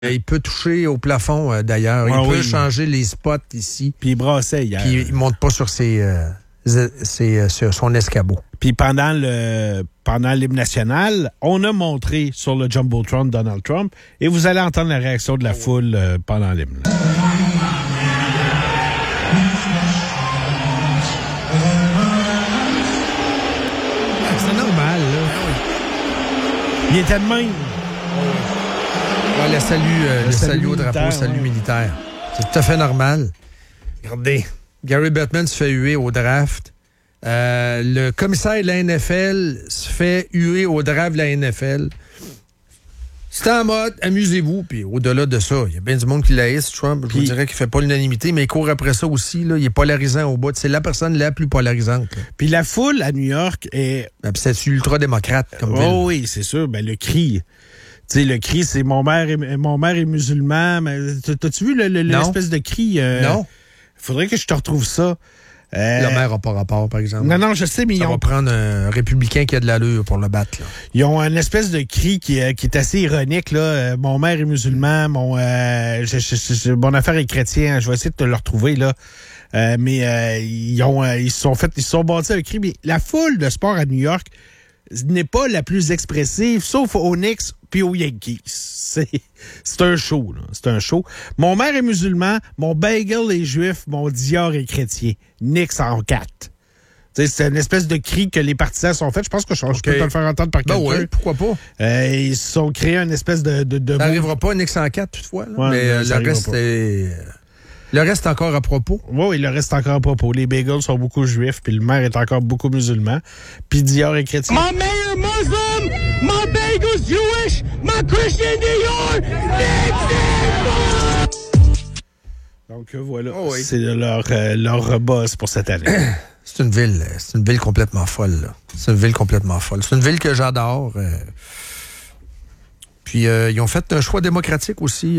Il peut toucher au plafond, d'ailleurs. Il peut changer les spots ici. Puis il brassait hier. Puis il monte pas sur sur son escabeau. Puis pendant l'hymne national, on a montré sur le Jumbotron Donald Trump et vous allez entendre la réaction de la foule pendant l'hymne. C'est normal, là. Il était de même. Ouais, le salut au drapeau, le salut militaire. C'est tout à fait normal. Regardez, Gary Bettman se fait huer au draft. Le commissaire de la NFL se fait huer au draft de la NFL. C'est en mode, amusez-vous. Puis au-delà de ça, il y a bien du monde qui l'haïsse, Trump. Je vous dirais qu'il fait pas l'unanimité, mais il court après ça aussi. Là, il est polarisant au bout. C'est la personne la plus polarisante. Là. Puis la foule à New York est... c'est ultra-démocrate comme ville. Oh oui, c'est sûr. Ben, le cri... Tu sais, le cri, c'est mon mère est musulman. Mais t'as-tu vu l'espèce de cri? Non. Faudrait que je te retrouve ça. La mère n'a pas rapport, par exemple. Non, je sais, mais ça va prendre un républicain qui a de l'allure pour le battre. Là. Ils ont une espèce de cri qui est assez ironique. Là. Mon mère est musulman, mon affaire est chrétien. Je vais essayer de te le retrouver, là. Mais ils se sont bâtis un cri. Mais la foule de sport à New York n'est pas la plus expressive, sauf aux Knicks puis aux Yankees. C'est un show, là. C'est un show. Mon mère est musulman, mon bagel est juif, mon Dior est chrétien. Knicks en 4. C'est une espèce de cri que les partisans sont faits. Je pense que je peux te le faire entendre par quelqu'un. Oui, pourquoi pas? Ils se sont créés une espèce de ça n'arrivera pas un Knicks en 4 toutefois. Là. Ouais, mais le reste est... Le reste encore à propos? Oui, le reste encore à propos. Les bagels sont beaucoup juifs, puis le maire est encore beaucoup musulman. Puis Dior est chrétien. My mayor Muslim, my bagel's Jewish, my Christian Dior, Donc voilà, c'est leur boss pour cette année. C'est une ville complètement folle. Là. C'est une ville complètement folle. C'est une ville que j'adore. Puis ils ont fait un choix démocratique aussi.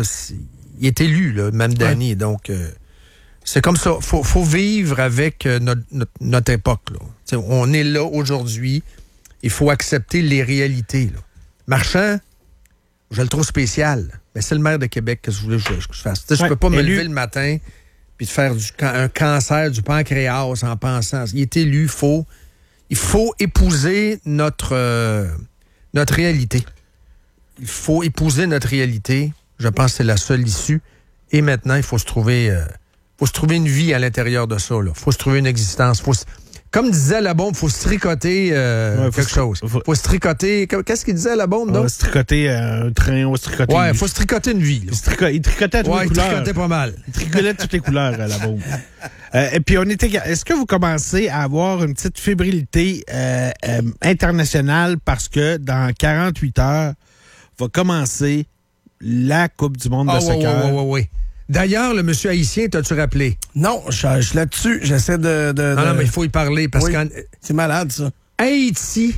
Il est élu, là, même d'année. Donc, c'est comme ça. Faut vivre avec notre époque. Là. On est là aujourd'hui. Il faut accepter les réalités. Là. Marchand, je le trouve spécial. Mais c'est le maire de Québec que je voulais que je fasse. Je peux pas me lever le matin puis de faire un cancer du pancréas en pensant. Il est élu. Il faut épouser notre réalité. Il faut épouser notre réalité. Je pense que c'est la seule issue. Et maintenant, il faut se trouver une vie à l'intérieur de ça. Il faut se trouver une existence. Comme disait la bombe, il faut se tricoter quelque chose. Faut se tricoter... Qu'est-ce qu'il disait la bombe, donc? Se tricoter un train, il faut se tricoter une vie. Il tricotait à toutes les couleurs. Il tricotait pas mal. Il tricotait toutes les couleurs, la bombe. Et puis, est-ce que vous commencez à avoir une petite fébrilité internationale parce que dans 48 heures, va commencer la Coupe du monde de soccer. Oui. D'ailleurs, le monsieur haïtien, t'as-tu rappelé? Non, je suis là-dessus. J'essaie de... Non, mais il faut y parler parce que... C'est malade, ça. Haïti,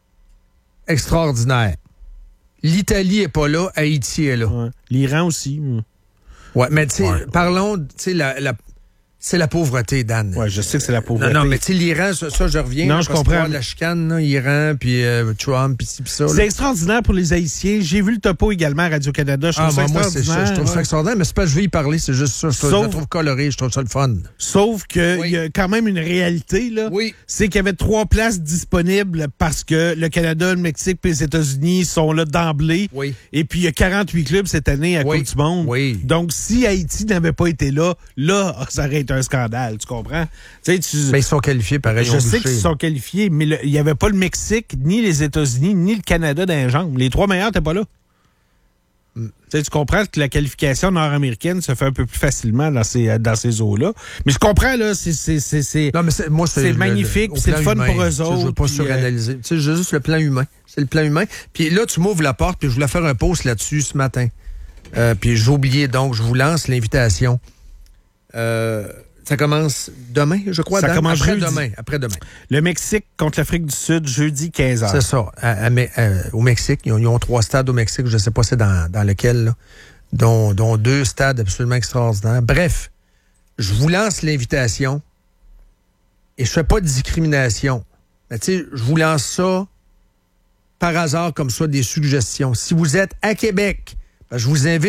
extraordinaire. L'Italie est pas là, Haïti est là. Ouais. L'Iran aussi. Ouais, mais tu sais, parlons, tu sais, c'est la pauvreté, Dan. Oui, je sais que c'est la pauvreté. Non, mais tu sais, l'Iran, ça, je reviens. Non, je comprends. La chicane, là, Iran, puis Trump, puis ça. C'est extraordinaire pour les Haïtiens. J'ai vu le topo également à Radio-Canada. Je trouve ça extraordinaire. Je trouve ça extraordinaire, mais c'est pas que je vais y parler, c'est juste ça. Je le trouve coloré, je trouve ça le fun. Sauf qu'il y a quand même une réalité, là. Oui. C'est qu'il y avait 3 places disponibles parce que le Canada, le Mexique et les États-Unis sont là d'emblée. Oui. Et puis, il y a 48 clubs cette année à Coupe du monde. Oui. Donc, si Haïti n'avait pas été là, ça aurait été un scandale. Tu comprends? Mais ils sont qualifiés pareil. Je sais qu'ils sont qualifiés, mais il n'y avait pas le Mexique, ni les États-Unis, ni le Canada dans les jambes. Les 3 meilleurs n'étaient pas là. Tu comprends que la qualification nord-américaine se fait un peu plus facilement dans ces eaux-là. Mais je comprends, là, c'est magnifique, c'est le fun humain, pour eux autres. Je veux pas suranalyser. C'est juste le plan humain. C'est le plan humain. Puis là, tu m'ouvres la porte, puis je voulais faire un post là-dessus ce matin. Puis j'ai oublié, donc, je vous lance l'invitation. Ça commence demain, je crois. Ça commence après-demain. Le Mexique contre l'Afrique du Sud, jeudi 15h. C'est ça. Au Mexique, ils ont 3 stades au Mexique. Je ne sais pas c'est dans lequel, là, dont 2 stades absolument extraordinaires. Bref, je vous lance l'invitation et je fais pas de discrimination. Mais tu sais, je vous lance ça par hasard comme ça, des suggestions. Si vous êtes à Québec, Je vous invite